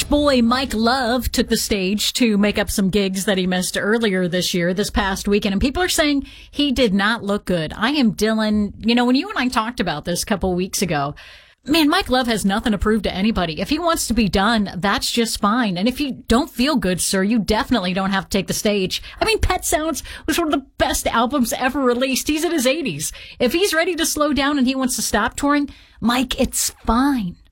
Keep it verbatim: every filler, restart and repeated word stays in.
boy Mike Love took the stage to make up some gigs that he missed earlier this year, this past weekend, and people are saying he did not look good. I am Dylan. You know, when you and I talked about this a couple weeks ago, man, Mike Love has nothing to prove to anybody. If he wants to be done, that's just fine. And if you don't feel good, sir, you definitely don't have to take the stage. I mean, Pet Sounds was one of the best albums ever released. He's in his eighties. If he's ready to slow down and he wants to stop touring, Mike, it's fine.